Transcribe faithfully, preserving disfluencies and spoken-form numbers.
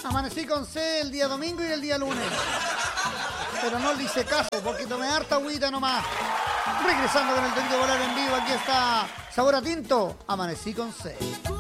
Amanecí con sed el día domingo y el día lunes. Pero no le hice caso porque tomé harta agüita nomás. Regresando con el Torito Volar en vivo, aquí está Sabor a Tinto. Amanecí con sed.